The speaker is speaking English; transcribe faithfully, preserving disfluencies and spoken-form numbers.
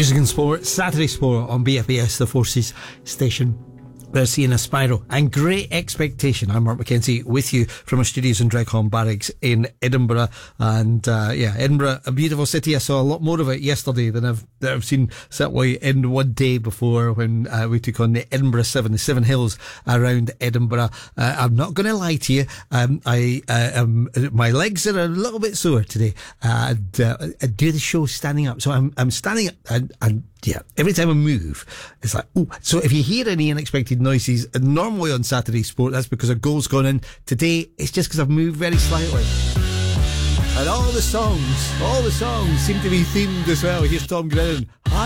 Music and Sport, Saturday Sport on B F A S, the Forces station. They're seeing Aspiro and Great Expectation. I'm Mark McKenzie with you from our studios in Dreghorn Barracks in Edinburgh. And uh, yeah, Edinburgh, a beautiful city. I saw a lot more of it yesterday than I've, that I've seen certainly in one day before when uh, we took on the Edinburgh Seven, the Seven Hills around Edinburgh. Uh, I'm not going to lie to you. Um, I uh, um, my legs are a little bit sore today. Uh, and, uh, I do the show standing up, so I'm I'm standing up and. and Yeah, every time I move, it's like, oh. So if you hear any unexpected noises, normally on Saturday Sport, that's because a goal's gone in. Today, it's just because I've moved very slightly. And all the songs, all the songs seem to be themed as well. Here's Tom Grennan.